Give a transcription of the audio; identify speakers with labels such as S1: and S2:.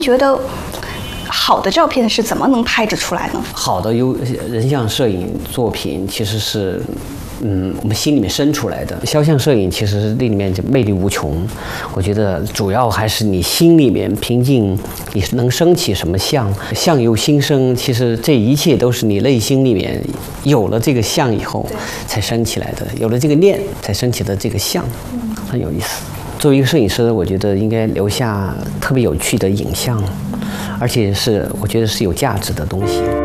S1: 觉得好的照片是怎么能拍制出来呢？
S2: 好的人像摄影作品其实是，我们心里面生出来的。肖像摄影其实里面就魅力无穷。我觉得主要还是你心里面平静，你能升起什么相，相由心生。其实这一切都是你内心里面有了这个相以后才升起来的，有了这个念才升起的这个相，很有意思。作为一个摄影师，我觉得应该留下特别有趣的影像，而且是我觉得是有价值的东西。